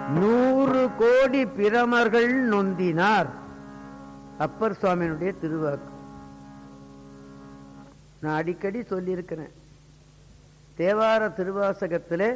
100 கோடி பிரமர்கள் நொந்தினார். அப்பர் சுவாமியினுடைய திருவாக்கு. நான் அடிக்கடி சொல்லியிருக்கிறேன், தேவார திருவாசகத்திலே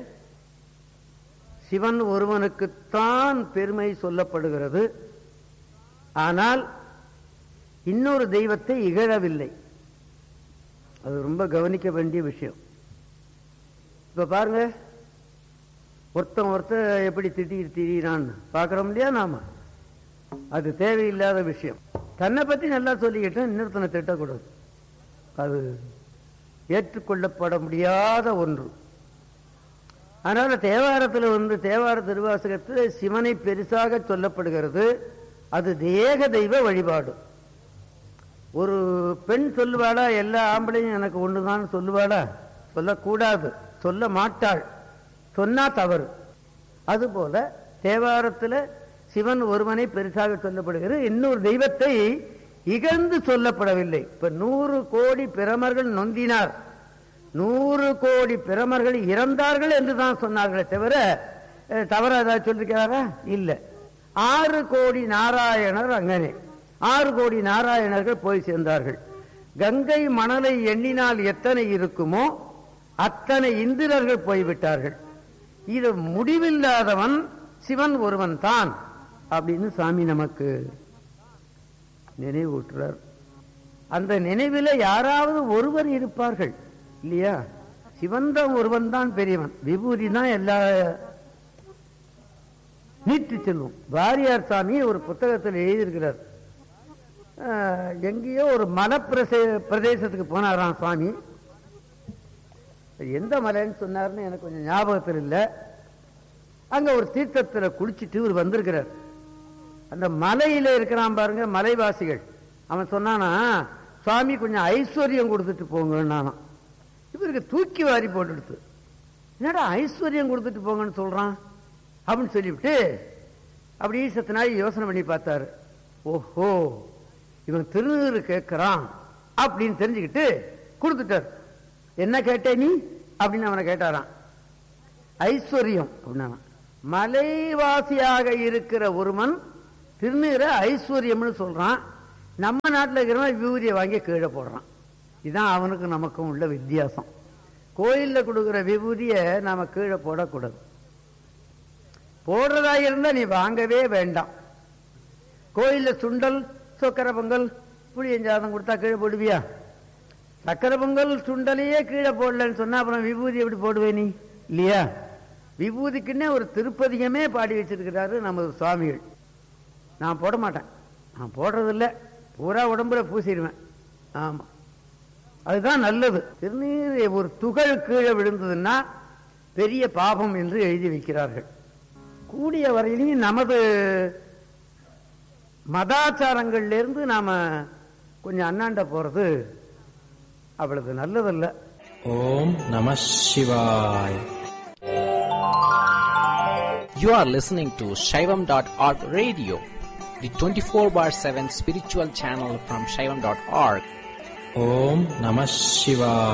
சிவன் ஒருவனுக்குத்தான் பெருமை சொல்லப்படுகிறது. ஆனால் இன்னொரு தெய்வத்தை இகழவில்லை. அது ரொம்ப கவனிக்க வேண்டிய விஷயம். இப்ப பாருங்க, ஒருத்தன் எப்படி திடீரான்னு பாக்குறோம் இல்லையா நாம? அது தேவையில்லாத விஷயம். தன்னை பத்தி நல்லா சொல்லிக்கிட்டு இன்னொருத்தனை திட்டக்கூடாது. அது ஏற்றுக்கொள்ளப்பட முடியாத ஒன்று. அதனால தேவாரத்தில் தேவார திருவாசகத்தில் சிவனை பெருசாக சொல்லப்படுகிறது. அது தேக தெய்வ வழிபாடு. ஒரு பெண் சொல்லுவாளா எல்லா ஆம்பளையும் எனக்கு ஒண்ணுதான் சொல்லுவாளா? சொல்லக்கூடாது, சொல்ல மாட்டாள். சொன்னா தவறு. அதுபோல தேவாரத்தில் சிவன் ஒருவனை பெருசாக சொல்லப்படுகிறது. இன்னொரு தெய்வத்தை இகழ்ந்து சொல்லப்படவில்லை. இப்ப 100 கோடி பிரமர்கள் நொந்தினார், 100 கோடி பிரமர்கள் இறந்தார்கள் என்றுதான் சொன்னார்களே தவிர தவற ஏதாவது சொல்லிருக்கிறாரா? இல்ல. 6 கோடி நாராயணர் அங்கனே 6 கோடி நாராயணர்கள் போய் சேர்ந்தார்கள். கங்கை மணலை எண்ணினால் எத்தனை இருக்குமோ அத்தனை இந்திரர்கள் போய்விட்டார்கள். இது முடிவில்லாதவன் சிவன் ஒருவன் தான் அப்படின்னு சாமி நமக்கு நினைவூட்டுறார். அந்த நினைவில் யாராவது ஒருவர் இருப்பார்கள் இல்லையா? சிவன் தான் ஒருவன் தான் பெரியவன். விபூதி தான் எல்லா நீட்டு செல்வம். வாரியார் சாமி ஒரு புத்தகத்தில் எழுதியிருக்கிறார். எங்கேயோ ஒரு மலை பிரதேசத்துக்கு போனாராம் சுவாமி. எந்த மலைன்னு சொன்னார்னு எனக்கு கொஞ்சம் ஞாபகத்தில் இல்லை. அங்க ஒரு தீர்த்தத்தில் குளிச்சுட்டு இவர் வந்திருக்கிறார். அந்த மலையில இருக்கிறான் பாருங்க மலைவாசிகள். அவன் சொன்னானா, சுவாமி கொஞ்சம் ஐஸ்வர்யம் கொடுத்துட்டு போங்கன்னு. இவருக்கு தூக்கி வாரி போட்டுடுத்து. என்னடா ஐஸ்வர்யம் கொடுத்துட்டு போங்கன்னு சொல்றான் அப்படின்னு சொல்லிவிட்டு அப்படியே சத்த நாள் யோசனை பண்ணி பார்த்தாரு. ஓஹோ, இவன் திருநீறு கேட்கிறான் அப்படின்னு தெரிஞ்சுக்கிட்டு கொடுத்துட்டார். என்ன கேட்ட நீ அப்படின்னு அவனை கேட்டாரான். ஐஸ்வர்யம் அப்படின்னா, மலைவாசியாக இருக்கிற ஒருவன் திருநீரை ஐஸ்வர்யம்னு சொல்றான். நம்ம நாட்டில் இருக்கிறவன் விபூதியை வாங்கி கீழே போடுறான். இதுதான் அவனுக்கு நமக்கும் உள்ள வித்தியாசம். கோயிலில் கொடுக்குற விபூதியை நாம கீழே போடக்கூடாது. போடுறதா இருந்தா நீ வாங்கவே வேண்டாம். கோயிலில் சுண்டல், சக்கரை பொங்கல், புளியஞ்சாதம் கொடுத்தா கீழே போடுவியா? சக்கரை பொங்கல் சுண்டலையே கீழே போடலன்னு சொன்னா அப்புறம் விபூதி எப்படி போடுவே நீ? இல்லையா? விபூதிக்குன்னே ஒரு திருப்பதிகமே பாடி வச்சிருக்கிறாரு நமது சுவாமிகள். நான் போட மாட்டேன், நான் போடுறதில்லை, பூரா உடம்புல பூசிடுவேன். ஆமா, அதுதான் நல்லது. திருநீர் ஒரு துகள் கீழே விழுந்ததுன்னா பெரிய பாபம் என்று எழுதி வைக்கிறார்கள். கூடிய வரையிலையும் நமது மதாச்சாரங்கள்ல இருந்து நாம கொஞ்சம் அண்ணாண்ட போறது அவ்வளவு நல்லதல்ல. ஓம் நம சிவாய். You are listening to Shaivam.org radio, the 24/7 spiritual channel from Shaivam.org. Om Namah Shivaya.